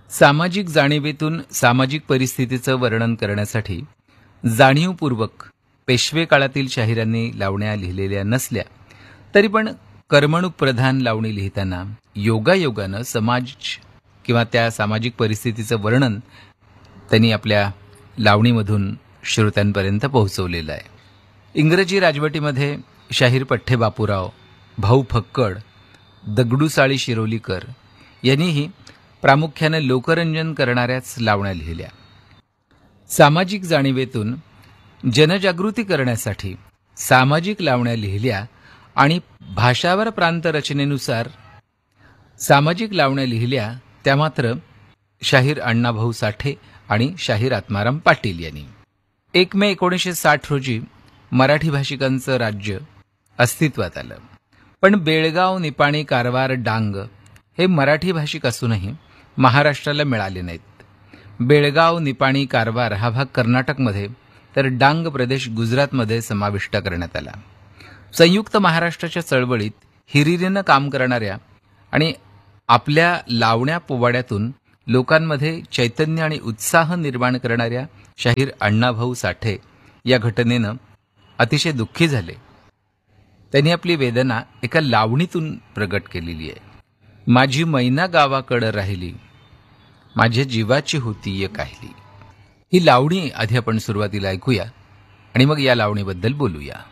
सामाजिक जाणीवेतून सामाजिक परिस्थितीचं वर्णन करण्यासाठी जाणीवपूर्वक पेशवे काळातील शाहिरांनी लावण्या लिहिलेल्या नसल्या तरी पण कर्मणूक प्रधान लावणी लिहिताना योगायोगानं समाज किंवा त्या सामाजिक परिस्थितीचं वर्णन त्यांनी आपल्या लावणीमधून श्रोत्यांपर्यंत पोहोचवलेलं आहे. इंग्रजी राजवटीमध्ये शाहीर पठ्ठे बापूराव, भाऊ फक्कड, दगडूसाळी शिरोलीकर यांनीही प्रामुख्याने लोकरंजन करणाऱ्याच लावण्या लिहिल्या. सामाजिक जाणीवेतून जनजागृती करण्यासाठी सामाजिक लावण्या लिहिल्या आणि भाषावर प्रांत रचनेनुसार सामाजिक लावण्या लिहिल्या त्या मात्र शाहीर अण्णाभाऊ साठे आणि शाहीर आत्माराम पाटील यांनी. 1 मे 1960 रोजी मराठी भाषिकांचं राज्य अस्तित्वात आलं. पण बेळगाव, निपाणी, कारवार, डांग हे मराठी भाषिक असूनही महाराष्ट्राला मिळाले नाहीत. बेळगाव, निपाणी, कारवार हा भाग कर्नाटकमध्ये तर डांग प्रदेश गुजरातमध्ये समाविष्ट करण्यात आला. संयुक्त महाराष्ट्राच्या चळवळीत हिरिरीनं काम करणाऱ्या आणि आपल्या लावण्या पोवाड्यातून लोकांमध्ये चैतन्य आणि उत्साह निर्माण करणाऱ्या शाहीर अण्णाभाऊ साठे या घटनेनं अतिशय दुःखी झाले. त्यांनी आपली वेदना एका लावणीतून प्रगट केलेली आहे. माझी मैना गावाकडं राहिली, माझ्या जीवाची होती एक काहिली. ही लावणी आधी आपण सुरुवातीला ऐकूया आणि मग या लावणीबद्दल बोलूया.